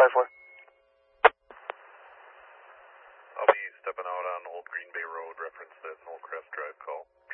5-4. I'll be stepping out on Old Green Bay Road, reference that Old Crest Drive call.